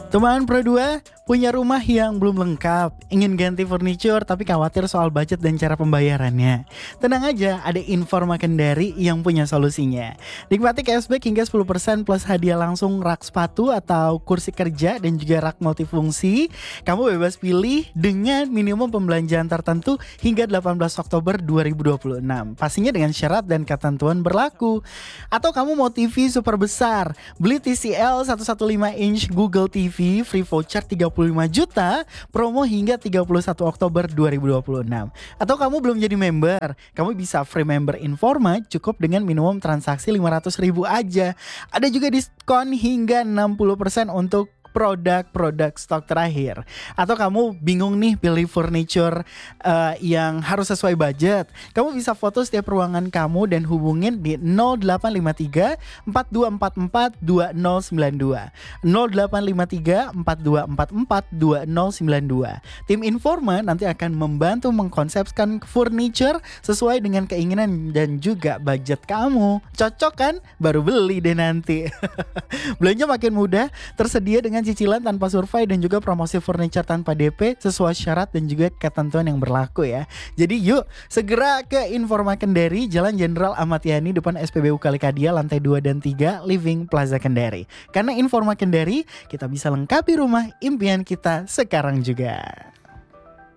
Teman Pro 2, punya rumah yang belum lengkap, ingin ganti furniture tapi khawatir soal budget dan cara pembayarannya. Tenang aja, ada Informa Kendari yang punya solusinya. Nikmati cashback hingga 10% plus hadiah langsung rak sepatu atau kursi kerja dan juga rak multifungsi. Kamu bebas pilih dengan minimum pembelanjaan tertentu hingga 18 Oktober 2026. Pastinya dengan syarat dan ketentuan berlaku. Atau kamu mau TV super besar, beli TCL 115 inch Google TV free voucher 35 juta, promo hingga 31 Oktober 2026. Atau kamu belum jadi member, kamu bisa free member Informa cukup dengan minimum transaksi 500.000 aja. Ada juga diskon hingga 60% untuk produk-produk stok terakhir. Atau kamu bingung nih pilih furniture yang harus sesuai budget, kamu bisa foto setiap ruangan kamu dan hubungin di 0853 4244 2092 0853 4244 2092. Tim Informa nanti akan membantu mengkonsepkan furniture sesuai dengan keinginan dan juga budget kamu. Cocok kan? Baru beli deh nanti. Belanja makin mudah, tersedia dengan cicilan tanpa survei dan juga promosi furniture tanpa DP sesuai syarat dan juga ketentuan yang berlaku ya. Jadi yuk segera ke Informa Kendari, Jalan Jenderal Ahmad Yani depan SPBU Kalikadia lantai 2 dan 3 Living Plaza Kendari. Karena Informa Kendari, kita bisa lengkapi rumah impian kita sekarang juga.